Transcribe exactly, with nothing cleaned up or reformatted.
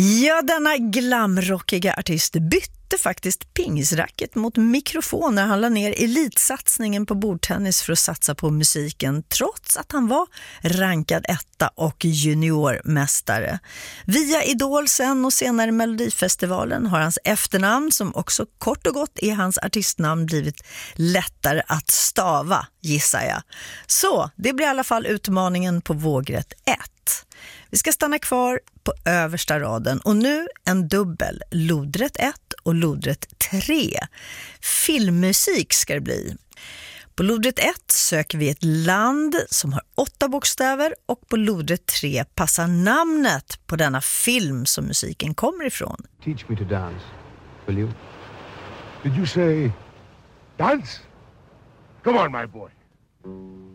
Ja, denna glamrockiga artist bytte faktiskt pingisracket mot mikrofon när han la ner elitsatsningen på bordtennis för att satsa på musiken, trots att han var rankad etta och juniormästare. Via Idol sen och senare Melodifestivalen har hans efternamn, som också kort och gott är hans artistnamn, blivit lättare att stava, gissar jag. Så, det blir i alla fall utmaningen på vågrätt ett. Vi ska stanna kvar på översta raden och nu en dubbel, lodrätt ett och lodrätt tre. Filmmusik ska det bli. På lodrätt ett söker vi ett land som har åtta bokstäver och på lodrätt tre passar namnet på denna film som musiken kommer ifrån. Teach me to dance, will you? Did you say dance? Come on, my boy.